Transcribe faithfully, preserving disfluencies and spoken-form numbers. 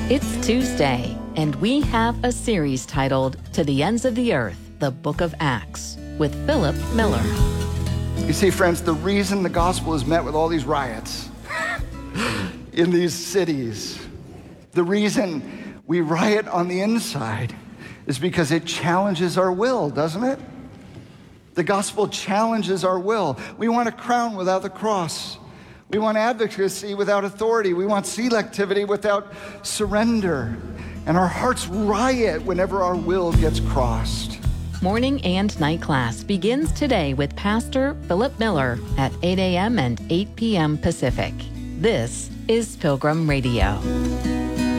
It's Tuesday, and we have a series titled To the Ends of the Earth, the Book of Acts, with Philip Miller. You see, friends, the reason the gospel is met with all these riots in these cities, the reason we riot on the inside is because it challenges our will, doesn't it? The gospel challenges our will. We want a crown without the cross. We want advocacy without authority. We want selectivity without surrender. And our hearts riot whenever our will gets crossed. Morning and night class begins today with Pastor Philip Miller at eight a.m. and eight p.m. Pacific. This is Pilgrim Radio.